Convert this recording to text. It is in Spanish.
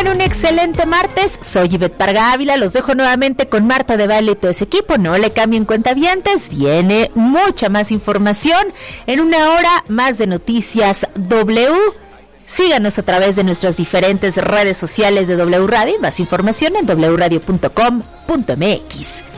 un excelente martes. Soy Ivette Parga Ávila. Los dejo nuevamente con Marta de Baile y todo ese equipo. No le cambien cuentavientes. Viene mucha más información en una hora más de Noticias W. Síganos a través de nuestras diferentes redes sociales de W Radio. Más información en wradio.com.mx.